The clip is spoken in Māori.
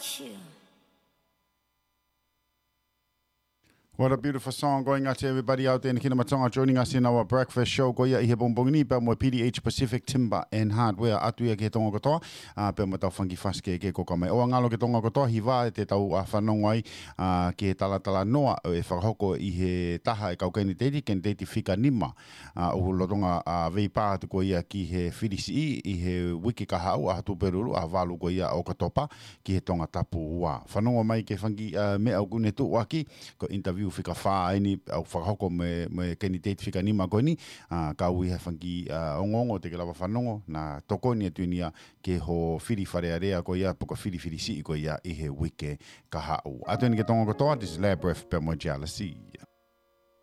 without you. What a beautiful song going out to everybody out there in Kinamatonga joining us in our breakfast show. Goia i he bongbongini pe mo PDH Pacific Timber and Hardware atuia ke tonga kotoa pe mo tau whangi whaske ke koka mai. O ngalo ke tonga kotoa hi wā te tau a whanongo ai ke tala noa e whakahoko i he taha e kaukeni teiti ken teiti whika nima o lotonga vei pātu ko ia ki he whirisi i he wiki kahau a hatu peruru a walu ko ia o katopa ki he tonga tapu ua. Whanongo mai ke whangi mea o kune tu waki ko interview fika wha ini au whakahoko me keni teiti whika nima koe ni ka ui he whangi ongongo te ke lawa whanongo na tokoni atuinia ke ho whiri wharearea ko ia puka whiri si ko ia i he wike kahau. Atuini ke tonga kotoa, this is Labyrinth pe mo jealousy.